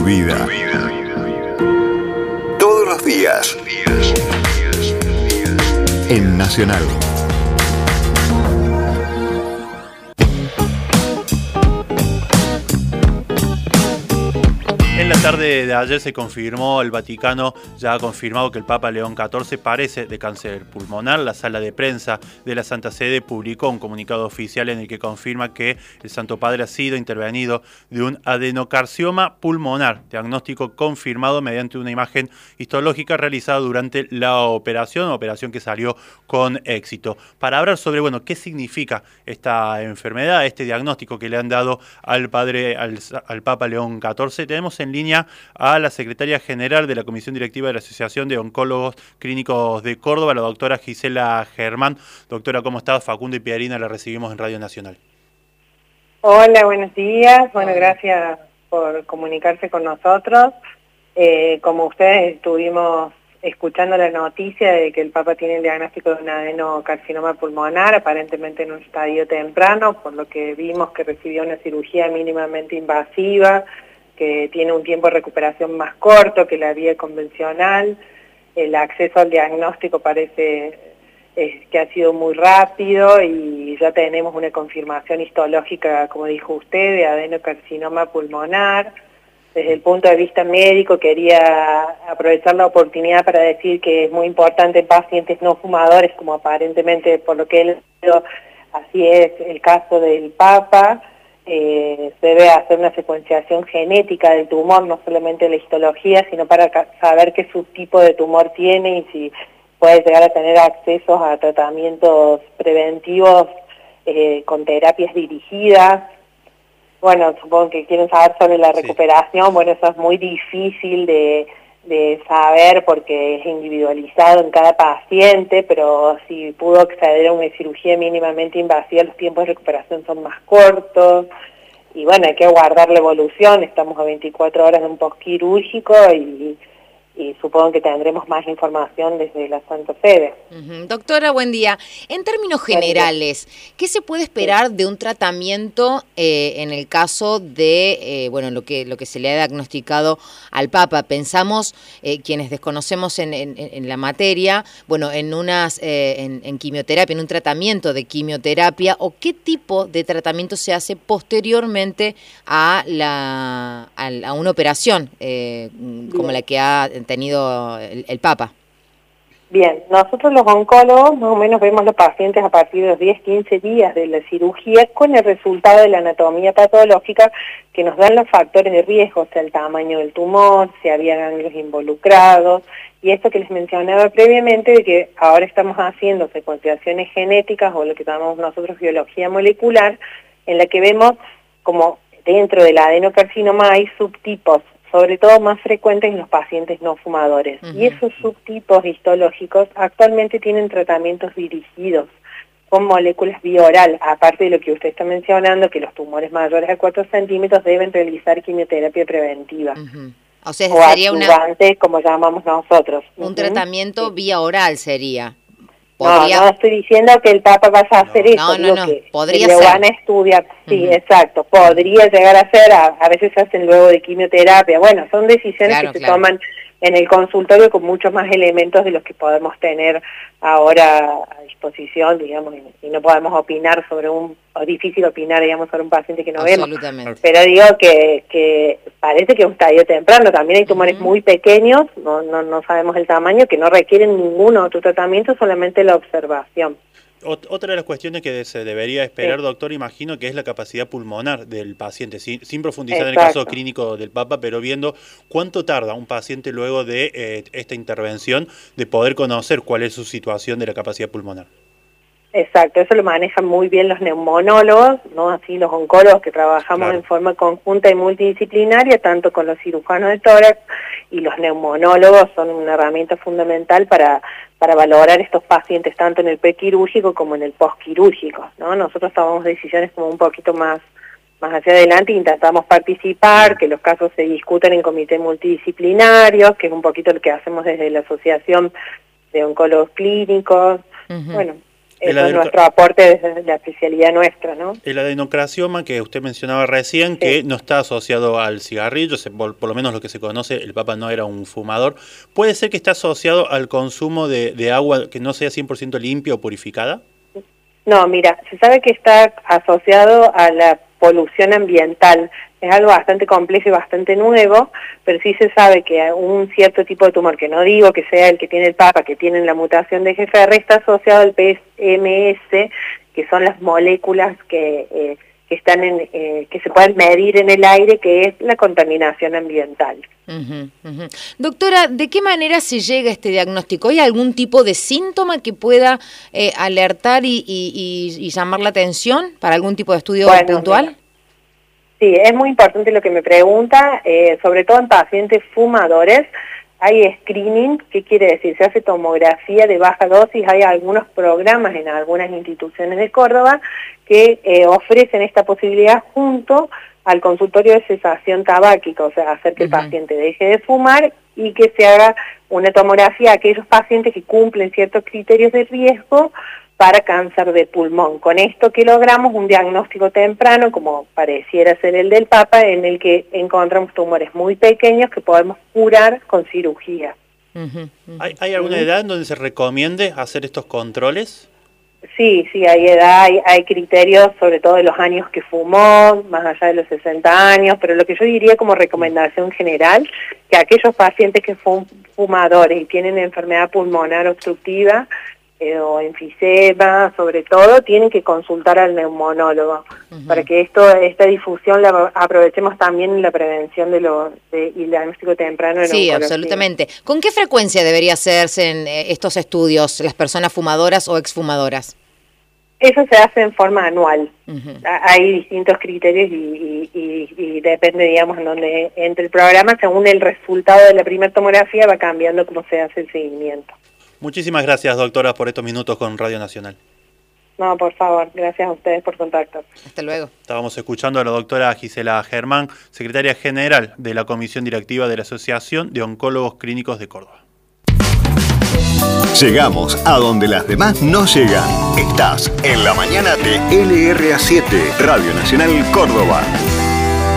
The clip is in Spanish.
vida. Todos los días. En Nacional. En la tarde de ayer se confirmó, el Vaticano ya ha confirmado que el Papa León XIV padece de cáncer pulmonar. La sala de prensa de la Santa Sede publicó un comunicado oficial en el que confirma que el Santo Padre ha sido intervenido de un adenocarcinoma pulmonar, diagnóstico confirmado mediante una imagen histológica realizada durante la operación que salió con éxito. Para hablar sobre, qué significa esta enfermedad, este diagnóstico que le han dado al Papa León XIV, tenemos en línea a la secretaria general de la Comisión Directiva de la Asociación de Oncólogos Clínicos de Córdoba, la doctora Gisela Germán. Doctora, ¿cómo estás? Facundo y Piarina la recibimos en Radio Nacional. Hola, buenos días. Bueno, gracias por comunicarse con nosotros. Como ustedes estuvimos escuchando la noticia de que el Papa tiene el diagnóstico de un adenocarcinoma pulmonar, aparentemente en un estadio temprano, por lo que vimos que recibió una cirugía mínimamente invasiva, que tiene un tiempo de recuperación más corto que la vía convencional. El acceso al diagnóstico parece que ha sido muy rápido y ya tenemos una confirmación histológica, como dijo usted, de adenocarcinoma pulmonar. Desde el punto de vista médico quería aprovechar la oportunidad para decir que es muy importante en pacientes no fumadores, como aparentemente por lo que él dijo, así es el caso del Papa. Se debe hacer una secuenciación genética del tumor, no solamente la histología, sino para saber qué subtipo de tumor tiene y si puede llegar a tener acceso a tratamientos preventivos con terapias dirigidas. Bueno, supongo que quieren saber sobre la recuperación. Sí. Bueno, eso es muy difícil de saber porque es individualizado en cada paciente, pero si pudo acceder a una cirugía mínimamente invasiva, los tiempos de recuperación son más cortos. Y bueno, hay que aguardar la evolución. Estamos a 24 horas de un postquirúrgico y supongo que tendremos más información desde la Santa Sede. Doctora, buen día. En términos generales, ¿qué se puede esperar de un tratamiento en el caso de lo que se le ha diagnosticado al Papa? Pensamos, quienes desconocemos en la materia, en quimioterapia, en un tratamiento de quimioterapia, o qué tipo de tratamiento se hace posteriormente a una operación como la que ha tenido el Papa. Bien, nosotros los oncólogos más o menos vemos los pacientes a partir de los 10-15 días de la cirugía con el resultado de la anatomía patológica que nos dan los factores de riesgo, o sea, el tamaño del tumor, si había ganglios involucrados, y esto que les mencionaba previamente de que ahora estamos haciendo secuenciaciones genéticas o lo que llamamos nosotros biología molecular, en la que vemos como dentro del adenocarcinoma hay subtipos, sobre todo más frecuentes en los pacientes no fumadores. Y esos subtipos histológicos actualmente tienen tratamientos dirigidos con moléculas vía oral, aparte de lo que usted está mencionando, que los tumores mayores a 4 centímetros deben realizar quimioterapia preventiva. O sea, o sería adyuvante, como llamamos nosotros. Un tratamiento vía oral sería. No estoy diciendo que el Papa vaya a hacer eso, que podría lo ser. van a estudiar, sí, exacto, podría llegar a ser, a veces se hacen luego de quimioterapia, bueno, son decisiones que se toman en el consultorio con muchos más elementos de los que podemos tener ahora a disposición, digamos, y no podemos opinar sobre o difícil opinar, digamos, sobre un paciente que no vemos. Pero digo que parece que es un estadio temprano, también hay tumores muy pequeños, no sabemos el tamaño, que no requieren ningún otro tratamiento, solamente la observación. Otra de las cuestiones que se debería esperar, doctor, imagino que es la capacidad pulmonar del paciente, sin profundizar en el caso clínico del Papa, pero viendo cuánto tarda un paciente luego de esta intervención de poder conocer cuál es su situación de la capacidad pulmonar. Exacto, eso lo manejan muy bien los neumonólogos, ¿no? Así los oncólogos que trabajamos en forma conjunta y multidisciplinaria, tanto con los cirujanos de tórax y los neumonólogos son una herramienta fundamental para valorar estos pacientes tanto en el prequirúrgico como en el postquirúrgico, ¿no? Nosotros tomamos decisiones como un poquito más hacia adelante, intentamos participar, que los casos se discutan en comités multidisciplinarios, que es un poquito lo que hacemos desde la Asociación de Oncólogos Clínicos, bueno. Eso es nuestro aporte desde la especialidad nuestra, ¿no? El adenocrasioma que usted mencionaba recién, sí, que no está asociado al cigarrillo, por lo menos lo que se conoce, el Papa no era un fumador. ¿Puede ser que está asociado al consumo de agua que no sea 100% limpia o purificada? No, mira, se sabe que está asociado a la polución ambiental. Es algo bastante complejo y bastante nuevo, pero sí se sabe que un cierto tipo de tumor, que no digo que sea el que tiene el Papa, que tiene la mutación de GFR, está asociado al PSMS, que son las moléculas que están que se pueden medir en el aire, que es la contaminación ambiental. Doctora, ¿de qué manera se llega a este diagnóstico? ¿Hay algún tipo de síntoma que pueda alertar y llamar la atención para algún tipo de estudio puntual? Mira. Sí, es muy importante lo que me pregunta, sobre todo en pacientes fumadores. Hay screening, ¿qué quiere decir? Se hace tomografía de baja dosis, hay algunos programas en algunas instituciones de Córdoba que ofrecen esta posibilidad junto al consultorio de cesación tabáquica, o sea, hacer que el paciente deje de fumar y que se haga una tomografía a aquellos pacientes que cumplen ciertos criterios de riesgo para cáncer de pulmón. Con esto que logramos un diagnóstico temprano, como pareciera ser el del Papa, en el que encontramos tumores muy pequeños que podemos curar con cirugía. ¿Hay alguna edad en donde se recomiende hacer estos controles? Sí, hay edad, hay criterios, sobre todo de los años que fumó, más allá de los 60 años, pero lo que yo diría como recomendación general, que aquellos pacientes que son fumadores y tienen enfermedad pulmonar obstructiva, o enfisema, sobre todo, tienen que consultar al neumonólogo para que esta difusión la aprovechemos también en la prevención y el diagnóstico temprano. Sí, absolutamente. ¿Con qué frecuencia debería hacerse en estos estudios las personas fumadoras o exfumadoras? Eso se hace en forma anual. Hay distintos criterios y depende, digamos, en dónde entre el programa, según el resultado de la primera tomografía va cambiando cómo se hace el seguimiento. Muchísimas gracias, doctora, por estos minutos con Radio Nacional. No, por favor, gracias a ustedes por contacto. Hasta luego. Estábamos escuchando a la doctora Gisela Germán, secretaria general de la Comisión Directiva de la Asociación de Oncólogos Clínicos de Córdoba. Llegamos a donde las demás no llegan. Estás en la mañana de LRA7, Radio Nacional Córdoba.